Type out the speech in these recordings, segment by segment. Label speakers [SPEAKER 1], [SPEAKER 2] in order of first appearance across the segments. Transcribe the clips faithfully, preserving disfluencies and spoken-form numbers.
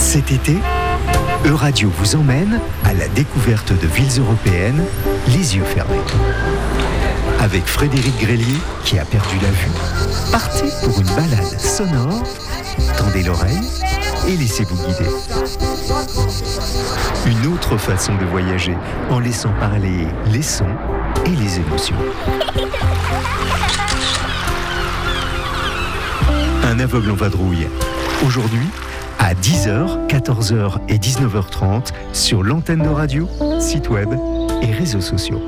[SPEAKER 1] Cet été, Euradio vous emmène à la découverte de villes européennes, les yeux fermés. Avec Frédéric Grélier, qui a perdu la vue, partez pour une balade sonore, tendez l'oreille et laissez-vous guider. Une autre façon de voyager, en laissant parler les sons et les émotions. Un aveugle en vadrouille. Aujourd'hui, à dix heures, quatorze heures et dix-neuf heures trente sur l'antenne de radio, site web et réseaux sociaux.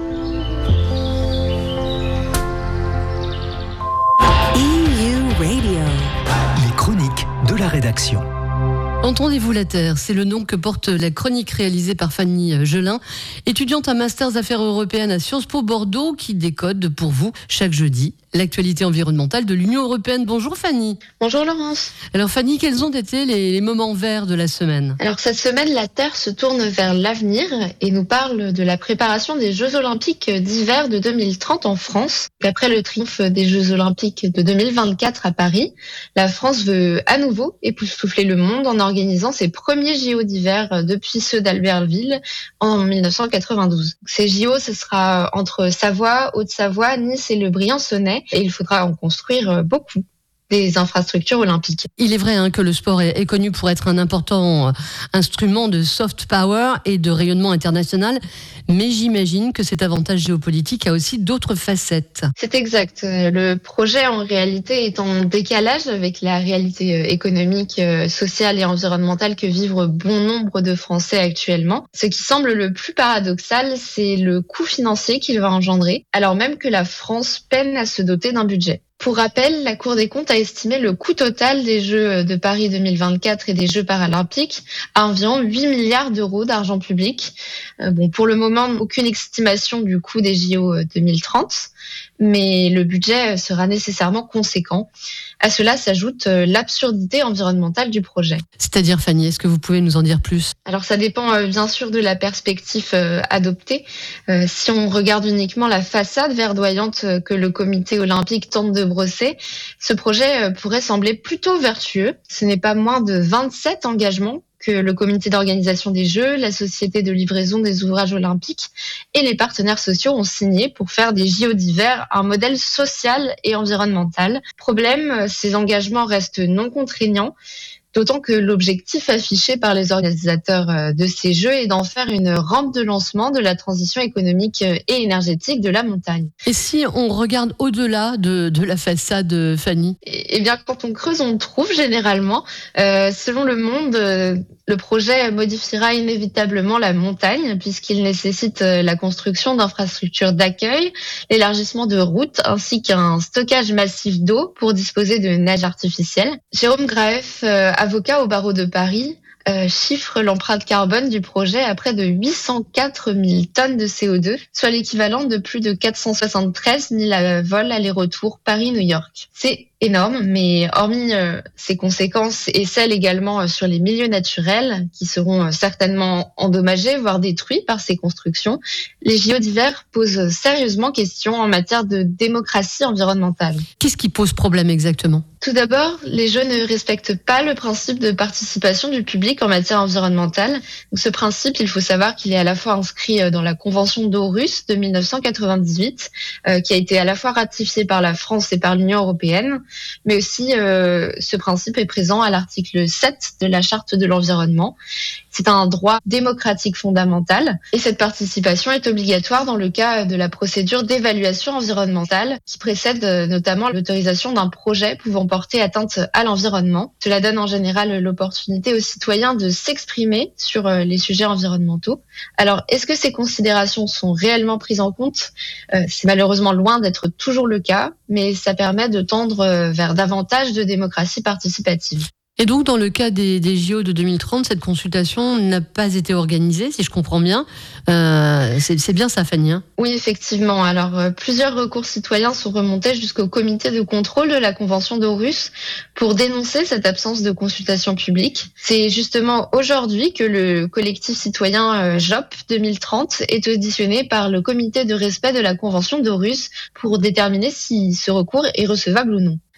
[SPEAKER 2] E U Radio.
[SPEAKER 1] Les chroniques de la rédaction.
[SPEAKER 3] Entendez-vous la Terre, c'est le nom que porte la chronique réalisée par Fanny Gelin, étudiante à Masters Affaires Européennes à Sciences Po Bordeaux, qui décode pour vous chaque jeudi l'actualité environnementale de l'Union Européenne. Bonjour Fanny.
[SPEAKER 4] Bonjour Laurence.
[SPEAKER 3] Alors Fanny, quels ont été les, les moments verts de la semaine ?
[SPEAKER 4] Alors cette semaine, la Terre se tourne vers l'avenir et nous parle de la préparation des Jeux Olympiques d'hiver de deux mille trente en France. Après le triomphe des Jeux Olympiques de deux mille vingt-quatre à Paris, la France veut à nouveau époustoufler le monde en organisant ses premiers J O d'hiver depuis ceux d'Albertville en dix-neuf cent quatre-vingt-douze. Ces J O, ce sera entre Savoie, Haute-Savoie, Nice et le Briançonnais. Et il faudra en construire beaucoup, des infrastructures olympiques.
[SPEAKER 3] Il est vrai hein, que le sport est, est connu pour être un important instrument de soft power et de rayonnement international, mais j'imagine que cet avantage géopolitique a aussi d'autres facettes.
[SPEAKER 4] C'est exact. Le projet, en réalité, est en décalage avec la réalité économique, sociale et environnementale que vivent bon nombre de Français actuellement. Ce qui semble le plus paradoxal, c'est le coût financier qu'il va engendrer, alors même que la France peine à se doter d'un budget. Pour rappel, la Cour des comptes a estimé le coût total des Jeux de Paris deux mille vingt-quatre et des Jeux paralympiques à environ huit milliards d'euros d'argent public. Euh, bon, pour le moment, aucune estimation du coût des J O deux mille trente, mais le budget sera nécessairement conséquent. À cela s'ajoute l'absurdité environnementale du projet.
[SPEAKER 3] C'est-à-dire, Fanny, est-ce que vous pouvez nous en dire plus ?
[SPEAKER 4] Alors, ça dépend euh, bien sûr de la perspective euh, adoptée. Euh, si on regarde uniquement la façade verdoyante euh, que le comité olympique tente de brosser, ce projet euh, pourrait sembler plutôt vertueux. Ce n'est pas moins de vingt-sept engagements que le comité d'organisation des Jeux, la société de livraison des ouvrages olympiques et les partenaires sociaux ont signé pour faire des J O d'hiver un modèle social et environnemental. Problème, ces engagements restent non contraignants, d'autant que l'objectif affiché par les organisateurs de ces Jeux est d'en faire une rampe de lancement de la transition économique et énergétique de la montagne.
[SPEAKER 3] Et si on regarde au-delà de, de la façade, Fanny ?
[SPEAKER 4] Eh bien, quand on creuse, on trouve généralement. Euh, selon Le Monde, euh, le projet modifiera inévitablement la montagne puisqu'il nécessite la construction d'infrastructures d'accueil, l'élargissement de routes ainsi qu'un stockage massif d'eau pour disposer de neiges artificielles. Jérôme Graef, euh, avocat au barreau de Paris, euh, chiffre l'empreinte carbone du projet à près de huit cent quatre mille tonnes de C O deux, soit l'équivalent de plus de quatre cent soixante-treize mille vols aller-retour Paris-New York. C'est énorme, mais hormis euh, ces conséquences et celles également euh, sur les milieux naturels qui seront euh, certainement endommagés, voire détruits par ces constructions, les J O d'hiver posent sérieusement question en matière de démocratie environnementale.
[SPEAKER 3] Qu'est-ce qui pose problème exactement ?
[SPEAKER 4] Tout d'abord, les Jeux ne respectent pas le principe de participation du public en matière environnementale. Donc, ce principe, il faut savoir qu'il est à la fois inscrit dans la Convention d'Aarhus de dix-neuf cent quatre-vingt-dix-huit, euh, qui a été à la fois ratifiée par la France et par l'Union européenne, mais aussi euh, ce principe est présent à l'article sept de la Charte de l'environnement. C'est un droit démocratique fondamental et cette participation est obligatoire dans le cas de la procédure d'évaluation environnementale qui précède notamment l'autorisation d'un projet pouvant porter atteinte à l'environnement. Cela donne en général l'opportunité aux citoyens de s'exprimer sur les sujets environnementaux. Alors, est-ce que ces considérations sont réellement prises en compte ? euh, C'est malheureusement loin d'être toujours le cas, mais ça permet de tendre vers davantage de démocratie participative.
[SPEAKER 3] Et donc, dans le cas des, des J O de deux mille trente, cette consultation n'a pas été organisée, si je comprends bien. Euh, c'est, c'est bien ça, Fanny, hein ?
[SPEAKER 4] Oui, effectivement. Alors, euh, plusieurs recours citoyens sont remontés jusqu'au comité de contrôle de la Convention d'Aarhus pour dénoncer cette absence de consultation publique. C'est justement aujourd'hui que le collectif citoyen euh, J O P deux mille trente est auditionné par le comité de respect de la Convention d'Aarhus pour déterminer si ce recours est recevable ou non.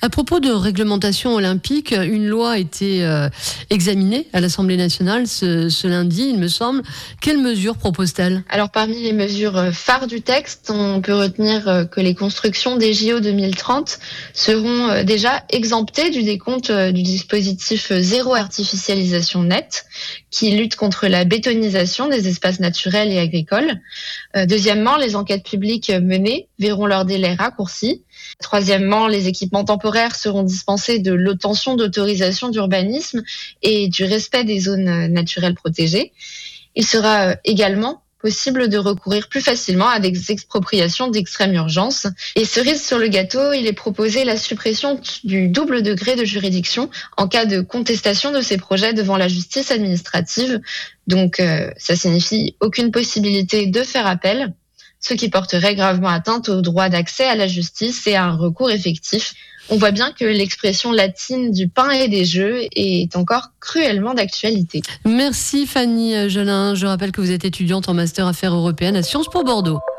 [SPEAKER 3] À propos de réglementation olympique, une loi a été euh, examinée à l'Assemblée nationale ce, ce lundi, il me semble. Quelles mesures propose-t-elle ?
[SPEAKER 4] Alors parmi les mesures phares du texte, on peut retenir que les constructions des J O deux mille trente seront déjà exemptées du décompte du dispositif zéro artificialisation nette qui lutte contre la bétonisation des espaces naturels et agricoles. Deuxièmement, les enquêtes publiques menées verront leur délai raccourci. Troisièmement, les équipements temporaires seront dispensés de l'obtention d'autorisation d'urbanisme et du respect des zones naturelles protégées. Il sera également possible de recourir plus facilement à des expropriations d'extrême urgence. Et cerise sur le gâteau, il est proposé la suppression du double degré de juridiction en cas de contestation de ces projets devant la justice administrative. Donc, euh, ça signifie aucune possibilité de faire appel, ce qui porterait gravement atteinte au droit d'accès à la justice et à un recours effectif. On voit bien que l'expression latine du pain et des jeux est encore cruellement d'actualité.
[SPEAKER 3] Merci Fanny Gelin. Je rappelle que vous êtes étudiante en master affaires européennes à Sciences Po Bordeaux.